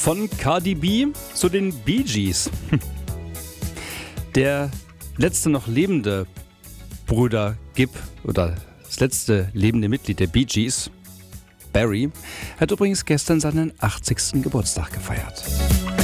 Von Cardi B zu den Bee Gees. Der letzte noch lebende Bruder Gibb oder das letzte lebende Mitglied der Bee Gees, Barry, hat übrigens gestern seinen 80. Geburtstag gefeiert.